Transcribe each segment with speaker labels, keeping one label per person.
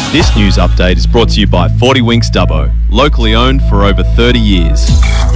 Speaker 1: This news update is brought to you by 40 Winks Dubbo, locally owned for over 30 years.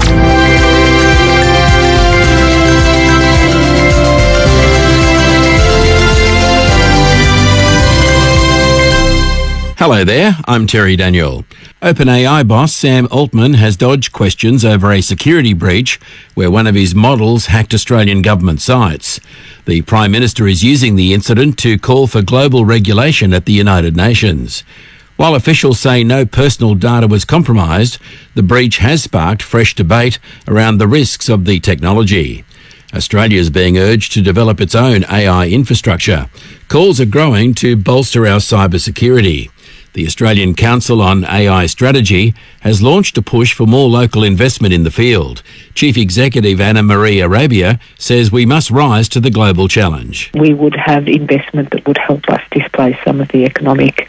Speaker 2: Hello there, I'm Terry Daniel. OpenAI boss Sam Altman has dodged questions over a security breach where one of his models hacked Australian government sites. The Prime Minister is using the incident to call for global regulation at the United Nations. While officials say no personal data was compromised, the breach has sparked fresh debate around the risks of the technology. Australia is being urged to develop its own AI infrastructure. Calls are growing to bolster our cybersecurity. The Australian Council on AI Strategy has launched a push for more local investment in the field. Chief Executive Anna Marie Arabia says we must rise to the global challenge.
Speaker 3: We would have investment that would help us displace some of the economic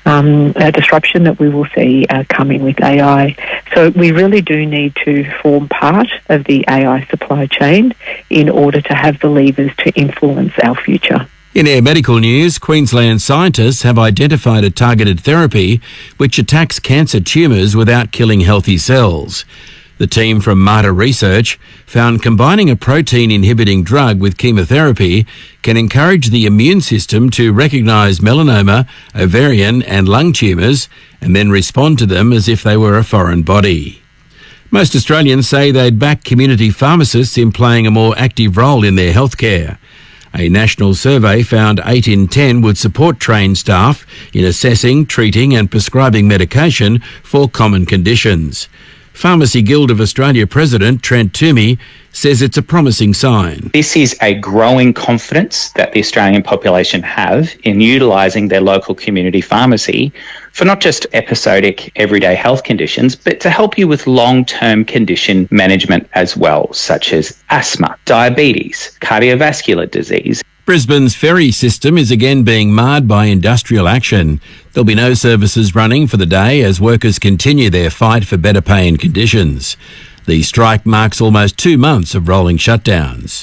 Speaker 3: disruption that we will see coming with AI. So we really do need to form part of the AI supply chain in order to have the levers to influence our future.
Speaker 2: In air medical news, Queensland scientists have identified a targeted therapy which attacks cancer tumours without killing healthy cells. The team from Mater Research found combining a protein-inhibiting drug with chemotherapy can encourage the immune system to recognise melanoma, ovarian and lung tumours and then respond to them as if they were a foreign body. Most Australians say they'd back community pharmacists in playing a more active role in their healthcare. A national survey found 8 in 10 would support trained staff in assessing, treating and prescribing medication for common conditions. Pharmacy Guild of Australia President Trent Toomey says it's a promising sign.
Speaker 4: This is a growing confidence that the Australian population have in utilising their local community pharmacy for not just episodic everyday health conditions, but to help you with long-term condition management as well, such as asthma, diabetes, cardiovascular disease.
Speaker 2: Brisbane's ferry system is again being marred by industrial action. There'll be no services running for the day as workers continue their fight for better pay and conditions. The strike marks almost 2 months of rolling shutdowns.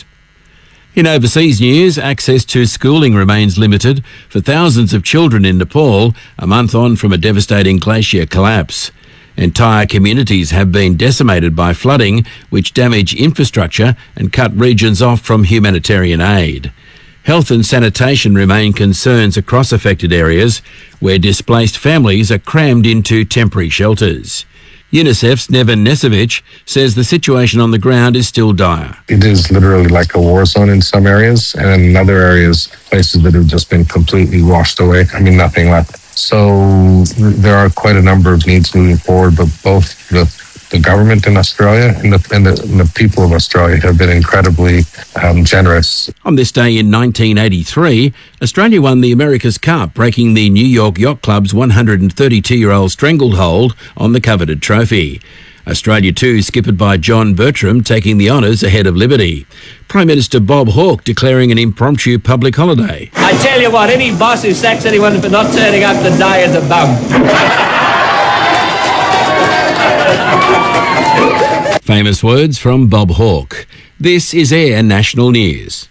Speaker 2: In overseas news, access to schooling remains limited for thousands of children in Nepal, a month on from a devastating glacier collapse. Entire communities have been decimated by flooding, which damage infrastructure and cut regions off from humanitarian aid. Health and sanitation remain concerns across affected areas, where displaced families are crammed into temporary shelters. UNICEF's Neven Nesevic says the situation on the ground is still dire.
Speaker 5: It is literally like a war zone in some areas, and in other areas, places that have just been completely washed away. Nothing left. So there are quite a number of needs moving forward, but both the government in Australia and the people of Australia have been incredibly generous.
Speaker 2: On this day in 1983, Australia won the America's Cup, breaking the New York Yacht Club's 132-year-old stranglehold on the coveted trophy. Australia too, skippered by John Bertram, taking the honours ahead of Liberty. Prime Minister Bob Hawke declaring an impromptu public holiday.
Speaker 6: I tell you what, any boss who sacks anyone for not turning up to die is a bum.
Speaker 2: Famous words from Bob Hawke. This is Air National News.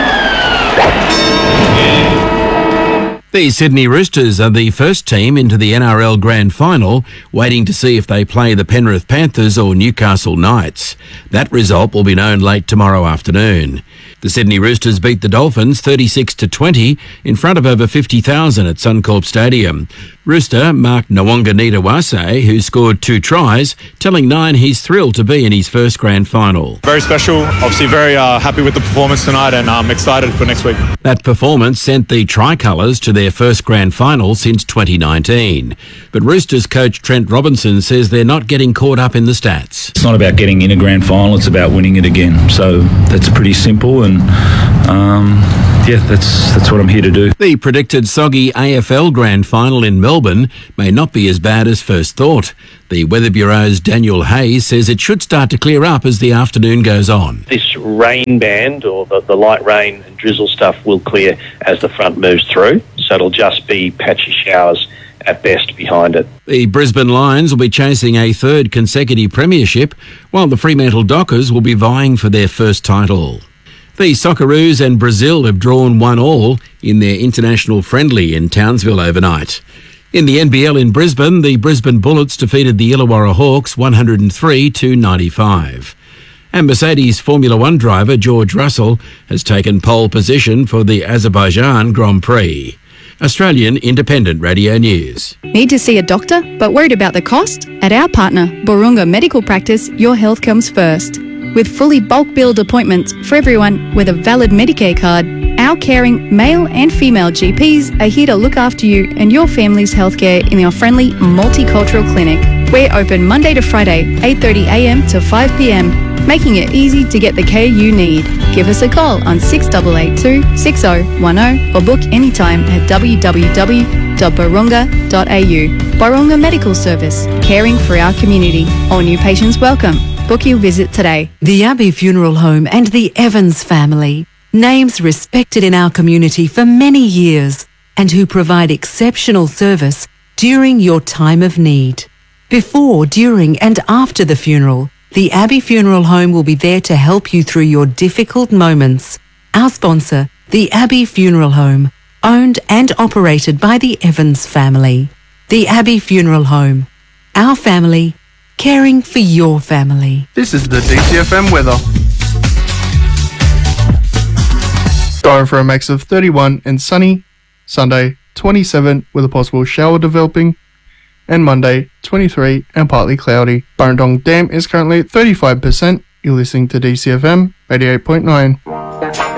Speaker 2: The Sydney Roosters are the first team into the NRL Grand Final, waiting to see if they play the Penrith Panthers or Newcastle Knights. That result will be known late tomorrow afternoon. The Sydney Roosters beat the Dolphins 36-20 in front of over 50,000 at Suncorp Stadium. Rooster Mark Nawaqanitawase, who scored 2 tries, telling Nine he's thrilled to be in his first grand final.
Speaker 7: Very special, obviously very happy with the performance tonight, and I'm excited for next week.
Speaker 2: That performance sent the Tricolours to their first grand final since 2019. But Roosters coach Trent Robinson says they're not getting caught up in the stats.
Speaker 8: It's not about getting in a grand final, it's about winning it again. So that's pretty simple, and that's what I'm here to do.
Speaker 2: The predicted soggy AFL grand final in Melbourne may not be as bad as first thought. The Weather Bureau's Daniel Hayes says it should start to clear up as the afternoon goes on.
Speaker 9: This rain band, or the light rain and drizzle stuff, will clear as the front moves through, so it'll just be patchy showers at best behind it.
Speaker 2: The Brisbane Lions will be chasing a third consecutive premiership, while the Fremantle Dockers will be vying for their first title. The Socceroos and Brazil have drawn 1-1 in their international friendly in Townsville overnight. In the NBL in Brisbane, the Brisbane Bullets defeated the Illawarra Hawks 103-95. And Mercedes Formula One driver George Russell has taken pole position for the Azerbaijan Grand Prix. Australian Independent Radio News.
Speaker 10: Need to see a doctor but worried about the cost? At our partner, Borunga Medical Practice, your health comes first. With fully bulk billed appointments for everyone with a valid Medicare card, our caring male and female GPs are here to look after you and your family's healthcare in our friendly multicultural clinic. We're open Monday to Friday, 8:30am to 5pm, making it easy to get the care you need. Give us a call on 6882 6010 or book anytime at www.borunga.au. Borunga Medical Service, caring for our community. All new patients welcome. Book your visit today.
Speaker 11: The Abbey Funeral Home and the Evans family, names respected in our community for many years and who provide exceptional service during your time of need. Before, during and after the funeral, the Abbey Funeral Home will be there to help you through your difficult moments. Our sponsor, the Abbey Funeral Home, owned and operated by the Evans family. The Abbey Funeral Home, our family, caring for your family.
Speaker 12: This is the DCFM weather. Going for a max of 31 and sunny. Sunday, 27 with a possible shower developing. And Monday, 23 and partly cloudy. Burrendong Dam is currently at 35%. You're listening to DCFM 88.9.